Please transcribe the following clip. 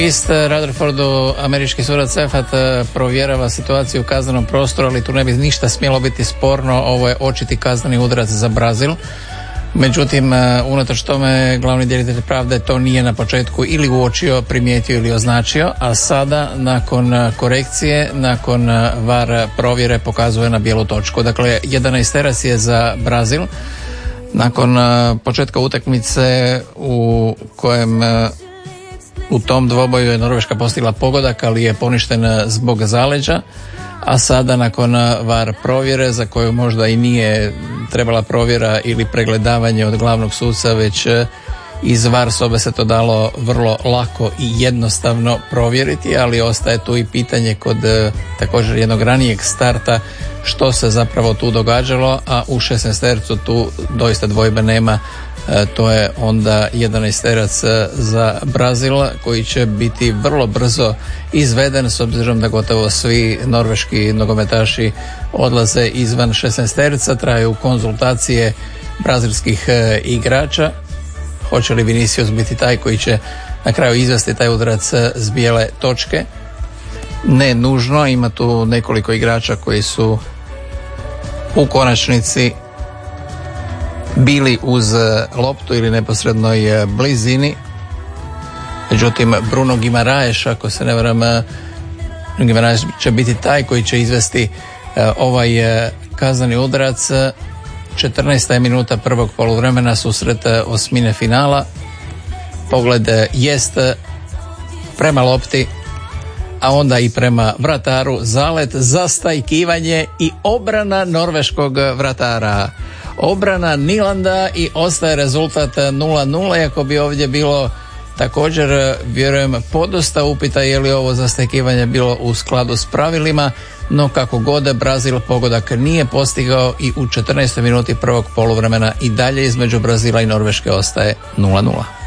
Rutherfordu američki sudac Cefat provjerava situaciju u kaznenom prostoru, ali tu ne bi ništa smjelo biti sporno. Ovo je očiti kazneni udarac za Brazil. Međutim, unatoč tome glavni djelitelj pravde to nije na početku ili uočio, primijetio ili označio, a sada nakon korekcije, nakon VAR provjere pokazuje na bijelu točku. Dakle, 11 je za Brazil. Nakon početka utakmice u kojem u tom dvoboju je Norveška postigla pogodak, ali je poništen zbog zaleđa, a sada nakon VAR provjere, za koju možda i nije trebala provjera ili pregledavanje od glavnog suca, već iz VAR sobe se to dalo vrlo lako i jednostavno provjeriti, ali ostaje tu i pitanje kod također jednog ranijeg starta što se zapravo tu događalo, a u 16 tu doista dvojbe nema. To je onda 11 za Brazil koji će biti vrlo brzo izveden, s obzirom da gotovo svi norveški nogometaši odlaze izvan 16. Traju konzultacije brazilskih igrača. Hoće li Vinicius biti taj koji će na kraju izvesti taj udarac s bijele točke? Ne nužno, ima tu nekoliko igrača koji su u konačnici bili uz loptu ili neposrednoj blizini. Međutim, Bruno Guimaraes, ako se ne varam, Guimaraes će biti taj koji će izvesti ovaj kazneni udarac. 14. minuta prvog poluvremena, susret osmine finala. Pogled jest prema lopti, a onda i prema vrataru, zalet, zastajkivanje i obrana norveškog vratara. Obrana Nilanda i ostaje rezultat 0-0, iako bi ovdje bilo također, vjerujem, podosta upita je li ovo zastajkivanje bilo u skladu s pravilima, no kako god, Brazil pogodak nije postigao i u 14. minuti prvog poluvremena i dalje između Brazila i Norveške ostaje 0-0.